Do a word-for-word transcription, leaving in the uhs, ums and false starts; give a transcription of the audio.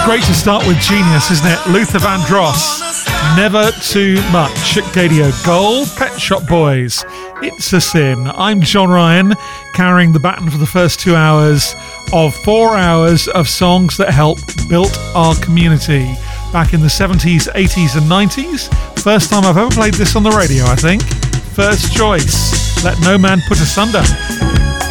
Great to start with Genius, isn't it? Luther Vandross, Never Too Much at Gadio Gold, Pet Shop Boys, It's a Sin. I'm John Ryan, carrying the baton for the first two hours of four hours of songs that helped build our community back in the seventies, eighties and nineties. First time I've ever played this on the radio, I think. First choice, Let No Man Put Asunder.